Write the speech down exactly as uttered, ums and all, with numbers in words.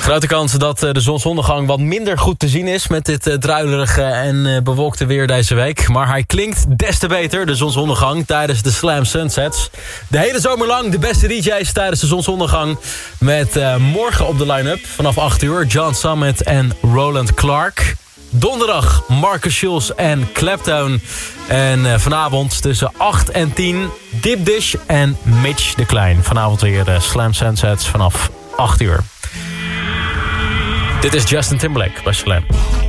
Grote kans dat de zonsondergang wat minder goed te zien is... met dit uh, druilerige en uh, bewolkte weer deze week. Maar hij klinkt des te beter, de zonsondergang, tijdens de Slam Sunsets. De hele zomer lang de beste D J's tijdens de zonsondergang. Met uh, morgen op de line-up vanaf acht uur... John Summit en Roland Clark. Donderdag Marcus Schulz en Clapton. En uh, vanavond tussen acht en tien Deep Dish en Mitch de Klein. Vanavond weer uh, Slam Sunsets vanaf acht uur. Dit is Justin Timberlake bij Slam.